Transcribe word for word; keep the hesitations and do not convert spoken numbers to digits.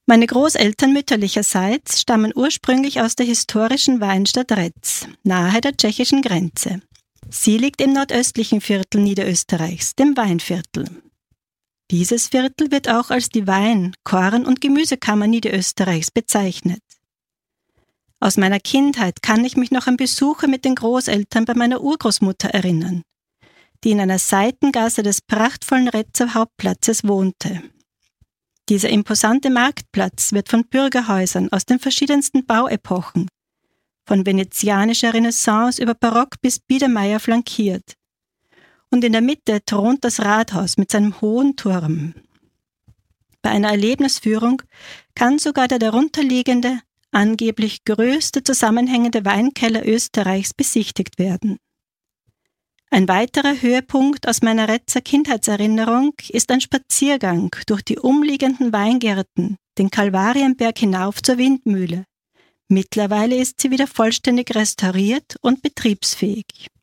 Meine Großeltern mütterlicherseits stammen ursprünglich aus der historischen Weinstadt Retz, nahe der tschechischen Grenze. Sie liegt im nordöstlichen Viertel Niederösterreichs, dem Weinviertel. Dieses Viertel wird auch als die Wein-, Korn- und Gemüsekammer Niederösterreichs bezeichnet. Aus meiner Kindheit kann ich mich noch an Besuche mit den Großeltern bei meiner Urgroßmutter erinnern, die in einer Seitengasse des prachtvollen Retzer Hauptplatzes wohnte. Dieser imposante Marktplatz wird von Bürgerhäusern aus den verschiedensten Bauepochen, von venezianischer Renaissance über Barock bis Biedermeier flankiert. Und in der Mitte thront das Rathaus mit seinem hohen Turm. Bei einer Erlebnisführung kann sogar der darunterliegende, angeblich größte zusammenhängende Weinkeller Österreichs besichtigt werden. Ein weiterer Höhepunkt aus meiner Retzer Kindheitserinnerung ist ein Spaziergang durch die umliegenden Weingärten, den Kalvarienberg hinauf zur Windmühle. Mittlerweile ist sie wieder vollständig restauriert und betriebsfähig.